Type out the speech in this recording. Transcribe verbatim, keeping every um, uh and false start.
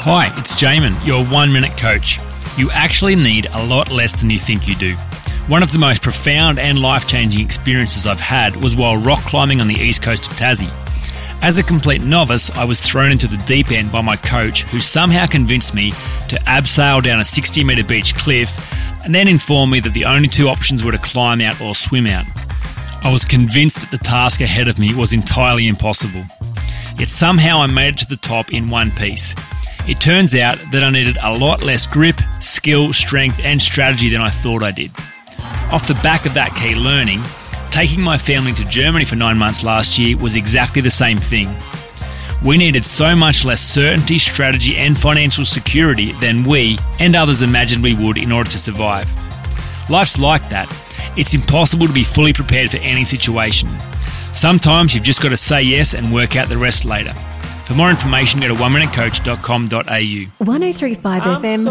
Hi, it's Jamin, your one-minute coach. You actually need a lot less than you think you do. One of the most profound and life-changing experiences I've had was while rock climbing on the east coast of Tassie. As a complete novice, I was thrown into the deep end by my coach, who somehow convinced me to abseil down a sixty metre beach cliff and then informed me that the only two options were to climb out or swim out. I was convinced that the task ahead of me was entirely impossible. Yet somehow I made it to the top in one piece. It turns out that I needed a lot less grip, skill, strength and strategy than I thought I did. Off the back of that key learning, taking my family to Germany for nine months last year was exactly the same thing. We needed so much less certainty, strategy and financial security than we and others imagined we would in order to survive. Life's like that. It's impossible to be fully prepared for any situation. Sometimes you've just got to say yes and work out the rest later. For more information, go to one minute coach dot com dot a u. one oh three point five F M